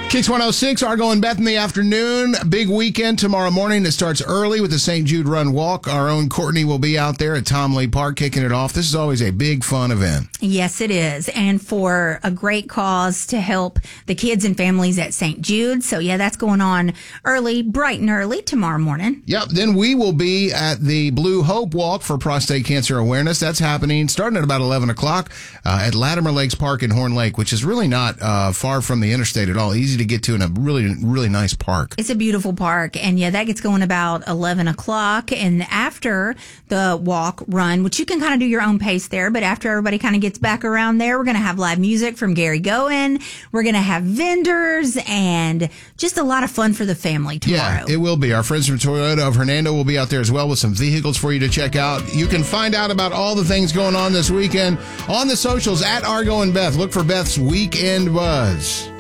Kicks 106, Argo and Beth in the afternoon. Big weekend tomorrow morning. It starts early with the St. Jude Run Walk. Our own Courtney will be out there at Tom Lee Park kicking it off. This is always a big, fun event. Yes, it is. And for a great cause to help the kids and families at St. Jude. So, yeah, that's going on early, bright and early tomorrow morning. Yep. Then we will be at the Blue Hope Walk for prostate cancer awareness. That's happening starting at about 11 o'clock at Latimer Lakes Park in Horn Lake, which is really not far from the interstate at all. Easy to get to in a really, really nice park. It's a beautiful park. And yeah, that gets going about 11 o'clock. And after the walk run, which you can kind of do your own pace there, but after everybody kind of gets back around there, we're going to have live music from Gary Goen. We're going to have vendors and just a lot of fun for the family tomorrow. Yeah, it will be. Our friends from Toyota of Hernando will be out there as well with some vehicles for you to check out. You can find out about all the things going on this weekend on the socials at Argo and Beth. Look for Beth's Weekend Buzz.